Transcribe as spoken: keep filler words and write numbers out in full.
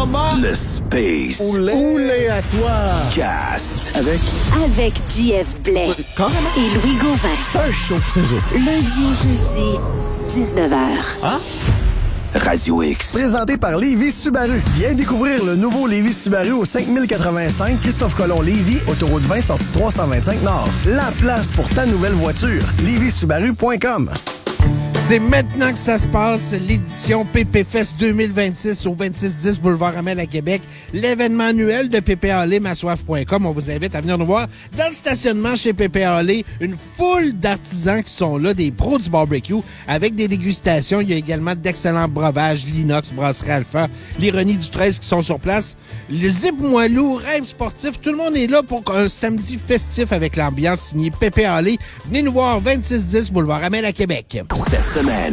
moment, le Space. Oulé, Oulé à toi. Cast. Avec Avec J F Blais. Euh, carrément. Et Louis Gauvin. Un show, c'est ça. Lundi au jeudi, dix-neuf heures. Hein? Radio X. Présenté par Lévis Subaru. Viens découvrir le nouveau Lévis Subaru au cinq mille quatre-vingt-cinq Christophe Colomb Lévis, autoroute vingt, sortie trois cent vingt-cinq Nord. La place pour ta nouvelle voiture. lévis subaru point com. C'est maintenant que ça se passe, l'édition P P Fest deux mille vingt-six au vingt-six dix Boulevard Amel à Québec. L'événement annuel de P P A massoif point com. On vous invite à venir nous voir dans le stationnement chez P P A. Une foule d'artisans qui sont là, des pros du barbecue, avec des dégustations. Il y a également d'excellents breuvages, l'Inox, Brasserie Alpha, l'Ironie du treize qui sont sur place. Le Zip Moilou, Rêve sportif, tout le monde est là pour un samedi festif avec l'ambiance signée P P A. Venez nous voir vingt-six dix Boulevard Amel à Québec. Cette semaine,